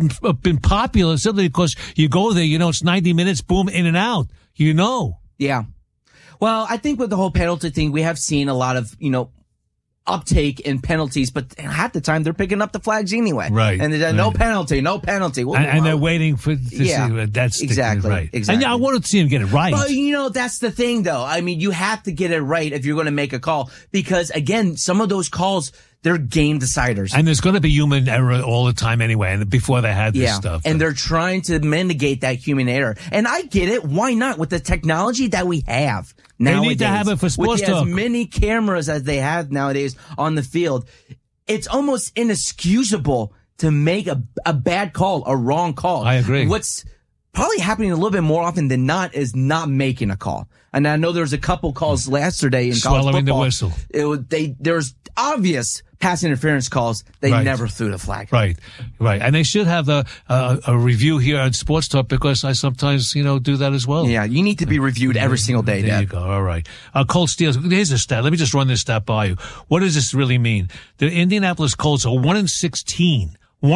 been popular simply because you go there, it's 90 minutes, boom, in and out. Yeah. Well, I think with the whole penalty thing, we have seen a lot of, uptake in penalties, but half the time they're picking up the flags anyway. Right. And they're no penalty. And they're waiting to see. That's exactly. Right. Exactly. And I want to see him get it right. But, that's the thing, though. I mean, you have to get it right if you're going to make a call because, again, some of those calls, they're game deciders. And there's going to be human error all the time anyway, and before they had this stuff. And they're trying to mitigate that human error. And I get it. Why not? With the technology that we have nowadays. They need to have it for sports talk. With as many cameras as they have nowadays on the field, it's almost inexcusable to make a bad call, a wrong call. I agree. What's probably happening a little bit more often than not is not making a call. And I know there was a couple calls yesterday in college football. the whistle. There was obvious pass interference calls. They never threw the flag. Right. And they should have a review here on Sports Talk because I sometimes, do that as well. Yeah, you need to be reviewed every single day, Dad. There you go. All right. Colts Steelers. Here's a stat. Let me just run this stat by you. What does this really mean? The Indianapolis Colts are 1-16.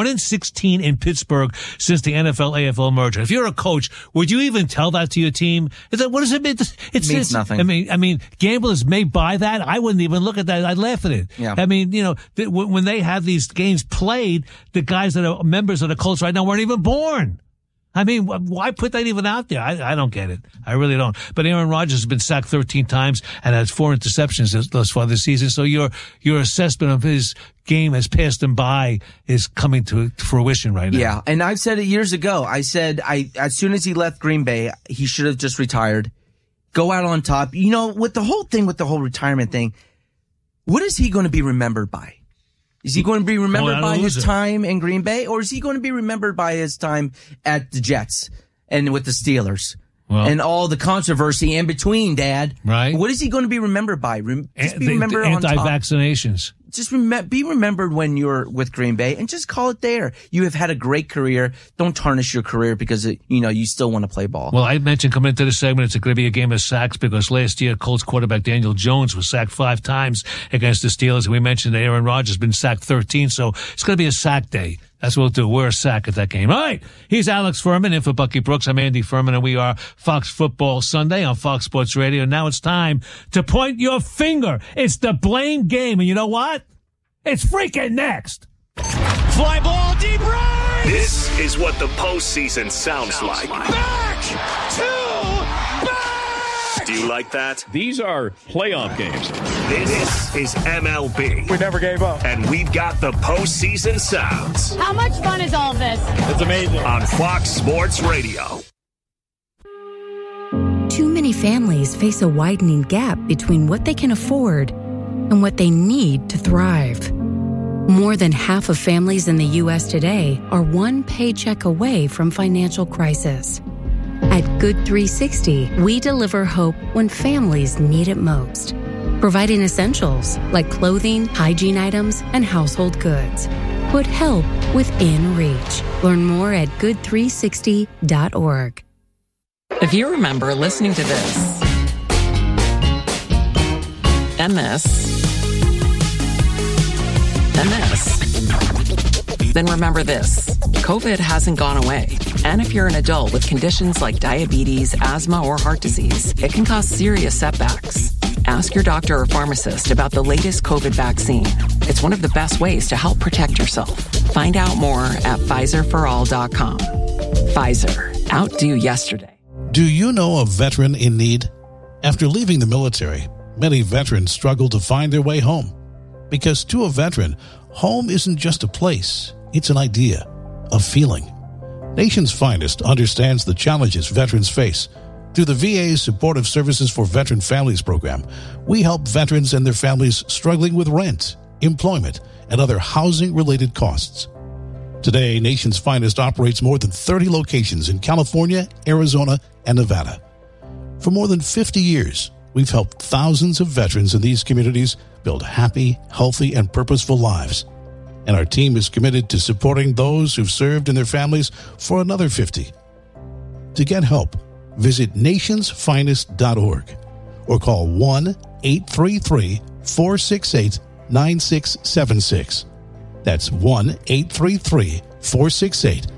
1-16 in Pittsburgh since the NFL-AFL merger. If you're a coach, would you even tell that to your team? What does it mean? It means nothing. I mean, gamblers may buy that. I wouldn't even look at that. I'd laugh at it. Yeah. I mean, when they have these games played, the guys that are members of the Colts right now weren't even born. I mean, why put that even out there? I don't get it. I really don't. But Aaron Rodgers has been sacked 13 times and has 4 interceptions thus far this season. So your assessment of his game has passed him by is coming to fruition right now. Yeah, and I've said it years ago. I said as soon as he left Green Bay, he should have just retired. Go out on top. With the whole retirement thing, what is he going to be remembered by? Is he going to be remembered by his time in Green Bay, or is he going to be remembered by his time at the Jets and with the Steelers? And all the controversy in between, Dad. Right. What is he going to be remembered by? Just be remembered on top. Anti-vaccinations. Just be remembered when you're with Green Bay and just call it there. You have had a great career. Don't tarnish your career because, you still want to play ball. Well, I mentioned coming into the segment, it's going to be a game of sacks because last year Colts quarterback Daniel Jones was sacked 5 times against the Steelers. And we mentioned that Aaron Rodgers has been sacked 13. So it's going to be a sack day. That's what we'll do. We're a sack at that game. All right. He's Alex Furman in for Bucky Brooks. I'm Andy Furman, and we are Fox Football Sunday on Fox Sports Radio. Now it's time to point your finger. It's the blame game. And you know what? It's freaking next. Fly ball deep right. This is what the postseason sounds like. Back to back. Do you like that? These are playoff games. This is MLB. We never gave up. And we've got the postseason sounds. How much fun is all this? It's amazing. On Fox Sports Radio. Too many families face a widening gap between what they can afford and what they need to thrive. More than half of families in the U.S. today are one paycheck away from financial crisis. At Good 360, we deliver hope when families need it most, providing essentials like clothing, hygiene items, and household goods. Put help within reach. Learn more at good360.org. If you remember listening to this, and this, and this, then remember this. COVID hasn't gone away. And if you're an adult with conditions like diabetes, asthma, or heart disease, it can cause serious setbacks. Ask your doctor or pharmacist about the latest COVID vaccine. It's one of the best ways to help protect yourself. Find out more at PfizerForAll.com. Pfizer. Outdo yesterday. Do you know a veteran in need? After leaving the military, many veterans struggle to find their way home. Because to a veteran, home isn't just a place, it's an idea, a feeling. Nation's Finest understands the challenges veterans face. Through the VA's Supportive Services for Veteran Families program, we help veterans and their families struggling with rent, employment, and other housing-related costs. Today, Nation's Finest operates more than 30 locations in California, Arizona, and Nevada. For more than 50 years, we've helped thousands of veterans in these communities build happy, healthy, and purposeful lives. And our team is committed to supporting those who've served and their families for another 50. To get help, visit nationsfinest.org or call 1-833-468-9676. That's 1-833-468-9676.